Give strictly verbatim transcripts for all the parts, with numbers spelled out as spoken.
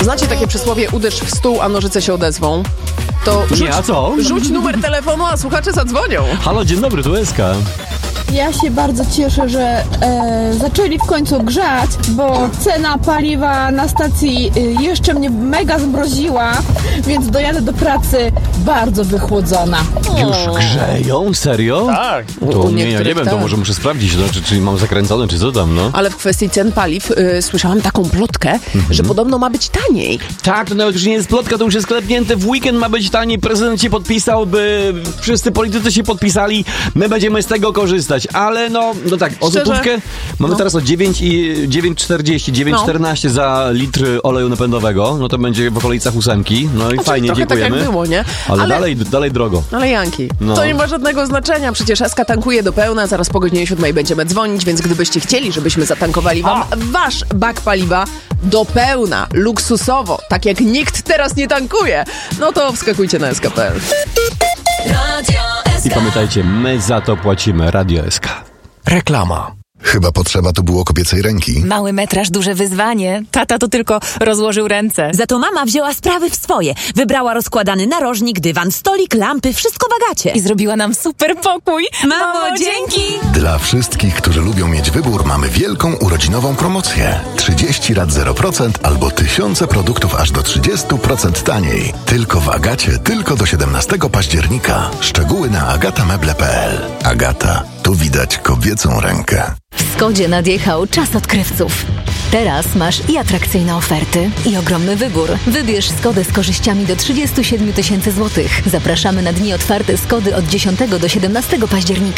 Znacie takie przysłowie, uderz w stół, a nożyce się odezwą? To rzuć, Nie, a co? Rzuć numer telefonu, a słuchacze zadzwonią. Halo, dzień dobry, tu Eska. Ja się bardzo cieszę, że e, zaczęli w końcu grzać, bo cena paliwa na stacji e, jeszcze mnie mega zmroziła, więc dojadę do pracy bardzo wychłodzona. Już grzeją? Serio? Tak. To U nie, ja nie niektórych wiem, to tak. może muszę sprawdzić, no, czy, czy mam zakręcone, czy co tam, no. Ale w kwestii cen paliw y, słyszałam taką plotkę, Mhm. że podobno ma być taniej. Tak, to nawet już nie jest plotka, to już jest klepnięte. W weekend ma być taniej, prezydent się podpisał, by wszyscy politycy się podpisali, my będziemy z tego korzystać. Ale no, no tak, o Szczerze? złotówkę mamy No. teraz o dziewięć czterdzieści, dziewięć czternaście za litr oleju napędowego, no to będzie w okolicach ósemki, no i Znaczy, fajnie, trochę dziękujemy. tak jak było, nie? Ale, Ale- dalej, dalej drogo. Ale Janki, No. to nie ma żadnego znaczenia, przecież Eska tankuje do pełna, zaraz po godzinie siódmej będziemy dzwonić, więc gdybyście chcieli, żebyśmy zatankowali wam wasz bak paliwa do pełna, luksusowo, tak jak nikt teraz nie tankuje, no to wskakujcie na S K kropka P L. I pamiętajcie, my za to płacimy, Radio S K. Reklama. Chyba potrzeba tu było kobiecej ręki. Mały metraż, duże wyzwanie. Tata to tylko rozłożył ręce. Za to mama wzięła sprawy w swoje. Wybrała rozkładany narożnik, dywan, stolik, lampy, wszystko w Agacie. I zrobiła nam super pokój. Mamo, dzięki! Dla wszystkich, którzy lubią mieć wybór, mamy wielką urodzinową promocję. trzydzieści rat zero procent albo tysiące produktów aż do trzydzieści procent taniej. Tylko w Agacie, tylko do siedemnastego października. Szczegóły na agatameble kropka p l. Agata, tu widać kobiecą rękę. W Skodzie nadjechał czas odkrywców. Teraz masz i atrakcyjne oferty, i ogromny wybór. Wybierz Skodę z korzyściami do trzydzieści siedem tysięcy złotych. Zapraszamy na dni otwarte Skody od dziesiątego do siedemnastego października.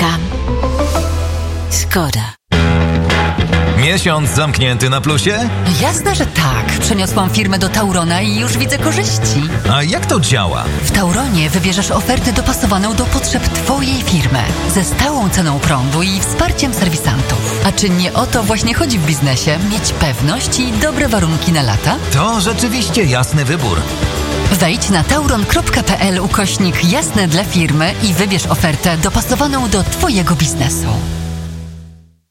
Skoda. Miesiąc zamknięty na plusie? Jasne, że tak. Przeniosłam firmę do Taurona i już widzę korzyści. A jak to działa? W Tauronie wybierzesz ofertę dopasowaną do potrzeb Twojej firmy, ze stałą ceną prądu i wsparciem serwisantów. A czy nie o to właśnie chodzi w biznesie? Mieć pewność i dobre warunki na lata? To rzeczywiście jasny wybór. Wejdź na tauron kropka p l ukośnik jasne dla firmy i wybierz ofertę dopasowaną do Twojego biznesu.